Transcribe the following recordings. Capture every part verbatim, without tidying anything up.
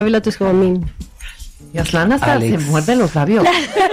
Jag vill att du ska vara min. Aslan hasta se muerde los labios.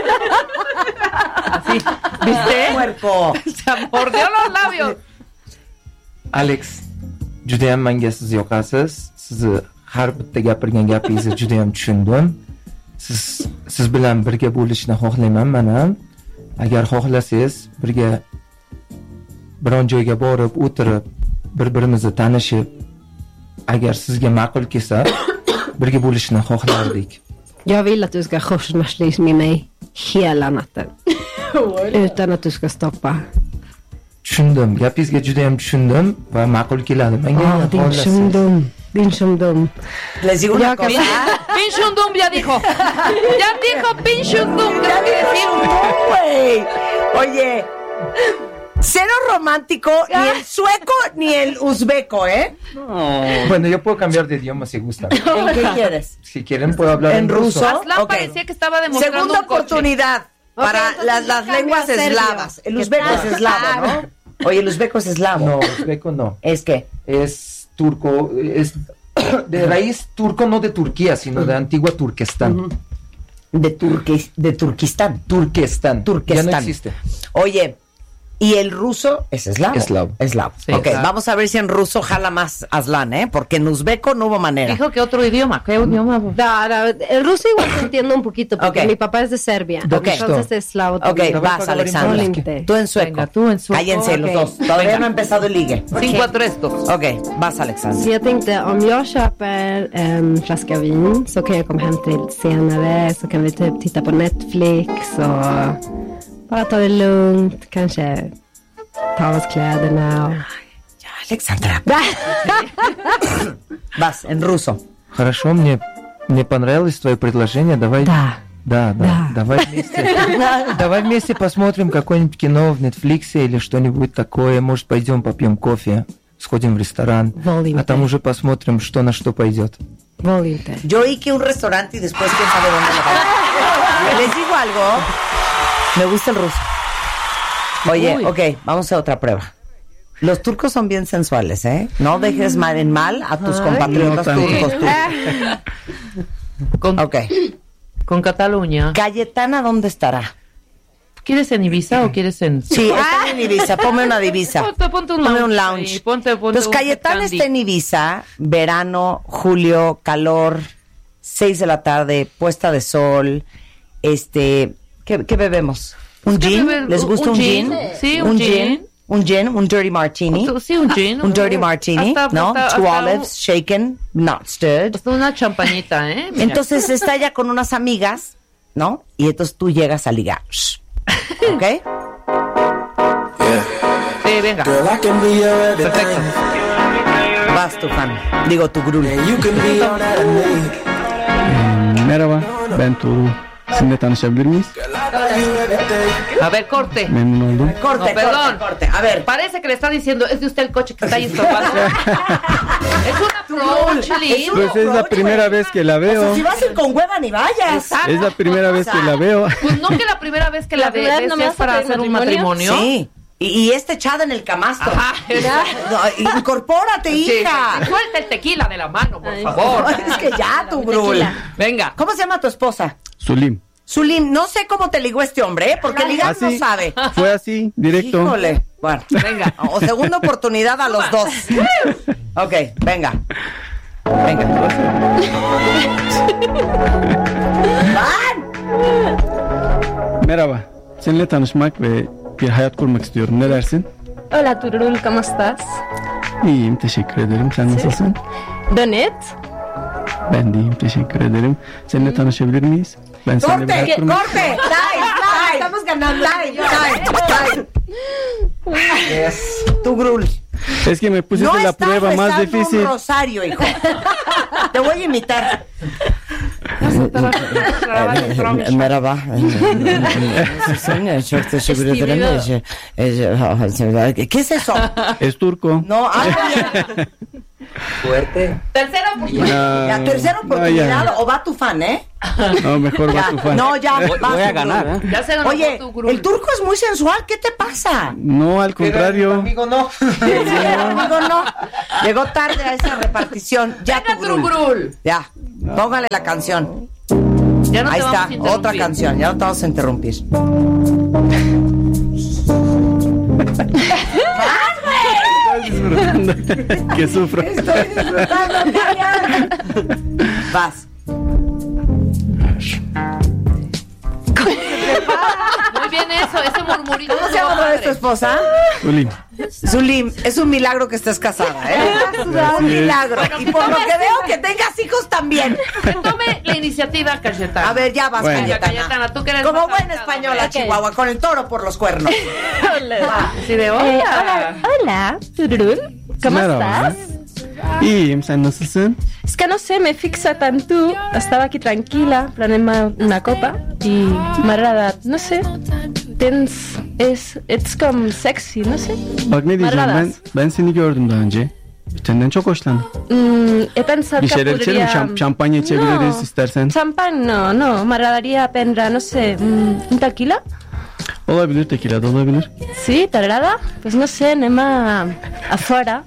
Así, ¿viste? Puerco. Se mordió los labios. Alex, juda ham menga siz yoqasiz. Sizni har bitta gapirgan gapingizni juda ham tushundim. Siz siz bilan birga bo'lishni xohlayman men ham. Agar xohlasangiz birga biron joyga borib, o'tirib, bir-birimizni tanishib, agar sizga ma'qul kelsa, birga bo'lishni xohlardik. Jag vill att du ska korsmarslis med mig hela natten. Utan att du ska stoppa. Tushundim. Gapingizga juda ham tushundim va ma'qul keladi menga. Ah, din shundum. Din shundum. Les digo una cosa. Pinchundum ya dijo. Ya dijo Pinchundum. Güey. Oye, cero romántico, ni el sueco ni el uzbeco, ¿eh? No. Bueno, yo puedo cambiar de idioma si gusta. ¿En qué quieres? Si quieren puedo hablar en, en ruso. ruso. Aslan Okay. parecía que estaba demostrando Segunda un coche. oportunidad para Okay, las, las lenguas eslavas. El uzbeco es eslavo, ¿no? Oye, el uzbeco es eslavo. No, uzbeco no. ¿Es qué? Es turco, es de raíz turco, no de Turquía, sino de antigua Turquestán. Uh-huh. De, Turqui, de Turquistán. Turquestán. Turquestán. Ya no existe. Oye, ¿y el ruso es eslavo? Eslavo. Eslavo. Sí, ok, claro. vamos a ver si en ruso jala más Aslan, ¿eh? Porque en uzbeco no hubo manera. Dijo que otro idioma. ¿Qué idioma? Da, da, el ruso igual se entiende un poquito porque Ok. mi papá es de Serbia. Ok. Entonces es eslavo Ok, también. vas, Alexandra. Volinte. Tú en sueco. Venga, tú en sueco. Cállense Ok. los dos. Todavía Venga. no ha empezado el ligue. Cinco a tres, dos. Ok, vas, Alexandra. Så jag tänkte, om jag köper en flaska vin så kan jag komma hem till senare, så kan vi typ titta på Netflix och bara ta det lugnt, kanske ta av oss kläderna och... Ya, Alexandra. Vas, en ruso. Хорошо, мне, мне понравилось твое предложение. Давай. Да. Да, да. Да. Давай вместе. Давай вместе посмотрим какое-нибудь кино в Netflix или что-нибудь такое. Может, пойдем попьем кофе, сходим в ресторан, Volinte. а там уже посмотрим, что на что пойдет. Volinte. Yo oí que un restaurante y después quién sabe dónde lo va. Les digo algo. Me gusta el ruso. Oye, Uy. ok, vamos a otra prueba. Los turcos son bien sensuales, ¿eh? No dejes mal en mal a tus compatriotas no turcos. turcos. Con, Ok. con Cataluña. Cayetana, ¿dónde estará? ¿Quieres en Ibiza o quieres en...? Sí, está en Ibiza. Ponme una divisa. Ponte, ponte un Ponme lounge. un lounge. ahí, Ponte, ponte Entonces, un Cayetana candy. está en Ibiza, verano, julio, calor, seis de la tarde, puesta de sol, este, ¿qué, qué bebemos? ¿Un ¿Qué gin? beben? ¿Les gusta ¿Un un gin? gin? Sí, un gin. Un gin, un dirty martini. Sí, un gin. Un dirty martini, Hasta- ¿no? hasta- Two hasta olives, shaken, not stirred. un- hasta una champañita, ¿eh? Mira. Entonces está ya con unas amigas, ¿no? Y entonces tú llegas a ligar. ¿Ok? Sí, venga. Girl, I can be your everything. Perfecto. Vas tu fan. Digo tu grul. And you can be all that I need. Merhaba, ben Tuğrul. Sizinle tanışabilir miyiz? Girl, I buy you everything. A ver, corte. Memnun oldum. Corte, No, perdón. corte, corte. A ver. Parece que le está diciendo, es de usted el coche que está ahí estorbando. Es un approach, Liz. Pues es la primera vez que la O sea, veo. si vas a ir con hueva ni vayas. Exacto. Es la primera vez que la veo. Pues no que la primera vez que la, La ve- primera vez ves no me es vas a para pedir hacer un matrimonio. matrimonio. Sí. Y, y este echada en el camastro. Ajá, No, incorpórate, Sí, hija. sí, sí. Suelta el tequila de la mano, por favor. Es que ya, tu grul. Venga. ¿Cómo se llama tu esposa? Sulim. Zulim, no sé cómo te ligó este hombre, ¿eh? Porque ligar no Así, sabe. fue así, directo. Híjole. Bueno, venga. O segunda oportunidad a los dos. Ok, venga. Venga. ¡Van! Merhaba. Seninle tanışmak ve bir hayat kurmak istiyorum. Ne dersin? Hola Turul, ¿cómo estás? İyiyim, teşekkür ederim. Sen nasılsın? Donet? Ben de iyiyim, teşekkür ederim. Seninle tanışabilir miyiz? Ben seninle bir ¡Corte! hayat kurmak ¡Corte! ¡Time! ¡Time! Estamos ganando. ¡Time! ¡Time! ¡Time! Tu grul. Es que me pusiste No la estás prueba más rezando difícil. un rosario, hijo. Te voy a imitar. Merhaba. ¿Qué es eso? Es turco. No, habla bien. Fuerte. Tercera oportunidad. La tercera no, oportunidad ya. o va tu fan, ¿eh? No, mejor va Ya. tu fan. No, ya, Voy, vas voy a tu ganar, Grul. ¿eh? Ya se ganó Oye, tu Grul. el turco es muy sensual, ¿qué te pasa? No, al contrario. Amigo, no. Amigo, no. Llegó tarde a esa repartición. Ya Venga, tu tu Grul. Grul. Ya, póngale la canción. Ya no Ahí te está, vamos a interrumpir. otra canción, ya no te vamos a interrumpir. Estoy disfrutando. Que sufro. Estoy disfrutando, Mariana. Vas. Muy bien eso, ese murmurito. ¿Cómo se llama otra vez tu esposa? Zulín. Zulim, es un milagro que estés casada, ¿eh? Un Así es. milagro. Bueno, Y por lo toma que este- veo que tengas hijos también. Que tome la iniciativa, Cayetana. A ver, ya vas, Bueno. Cayetana. Cayetana, tú que eres Como más buena avanzada, española, ¿ok? Chihuahua, con el toro por los cuernos. Así de hola. Eh, hola, hola, Tururul. ¿Cómo Merhaba. estás? İyiyim, sen nasılsın? Es que no sé, me fixa tan tú. Estaba aquí tranquila, planeé una copa y me agrada, no sé. Tens, es, it's como sexy, no sé. Bak ne diyeceğim, ben Merhabalar. ben seni gördüm daha önce. Senden çok hoşlandım. Mm, he pensado Bir que şeyler içelim mi? podría... Şam- şampanya içebiliriz No. istersen. Champán no, no, me agradaría prendre, no sé, mm, un tequila. Olabilir, tekila da olabilir. Sí, ¿te agrada? Pues no sé, nema afuera.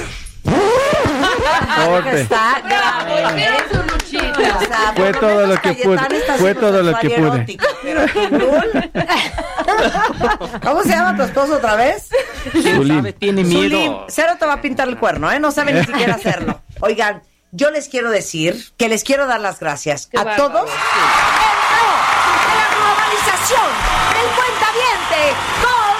Corte. Está grave. Muy bien, su luchita. O sea, Fue por lo todo menos lo que Cayetana pude. está Fue siendo todo lo sexual que y pude. erótica, pero tu Grul- ¿Cómo se llama tu esposo otra vez? ¿Quién Zulín. sabe? Tiene Zulim, miedo. cero te va a pintar el cuerno, ¿eh? No sabe ni siquiera hacerlo. Oigan, yo les quiero decir que les quiero dar las gracias Qué a bárbaro, todos. sí. ¡El no de la globalización! ¡El cuentaviente! ¡Con